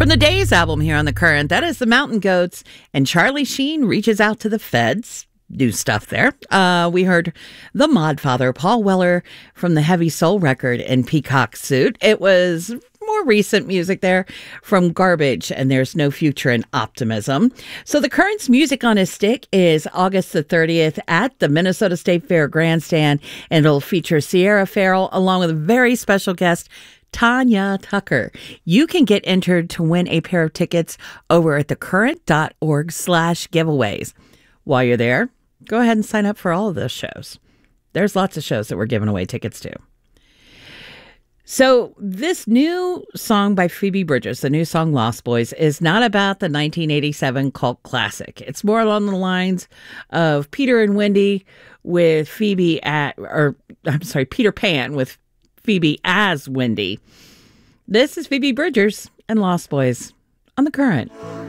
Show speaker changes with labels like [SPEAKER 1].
[SPEAKER 1] From the Days album here on The Current, that is the Mountain Goats, and Charlie Sheen reaches out to the feds. New stuff there. We heard the Modfather, Paul Weller, from the Heavy Soul record in Peacock Suit. It was more recent music there from Garbage, and There's No Future in Optimism. So The Current's Music on a Stick is August the 30th at the Minnesota State Fair Grandstand, and it'll feature Sierra Farrell along with a very special guest, Tanya Tucker. You can get entered to win a pair of tickets over at thecurrent.org/giveaways. While you're there, go ahead and sign up for all of those shows. There's lots of shows that we're giving away tickets to. So this new song by Phoebe Bridgers, the new song Lost Boys, is not about the 1987 cult classic. It's more along the lines of Peter and Wendy with Peter Pan with Phoebe as Wendy. This is Phoebe Bridgers and Lost Boys on The Current.